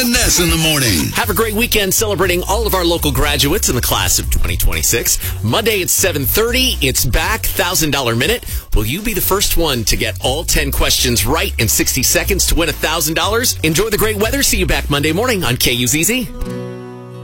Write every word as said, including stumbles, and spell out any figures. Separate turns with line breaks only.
and Ness in the morning.
Have a great weekend celebrating all of our local graduates in the class of twenty twenty-six. Monday at seven thirty, it's back, one thousand dollars Minute. Will you be the first one to get all ten questions right in sixty seconds to win one thousand dollars? Enjoy the great weather. See you back Monday morning on K U Z Z.